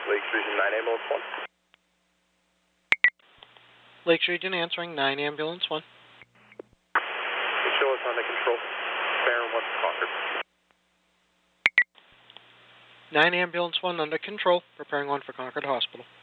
Lakes Region 9 Ambulance 1. Lakes Region answering, 9 Ambulance 1. Show us under control. Baron 1 Concord. 9 Ambulance 1 under control, preparing 1 for Concord Hospital.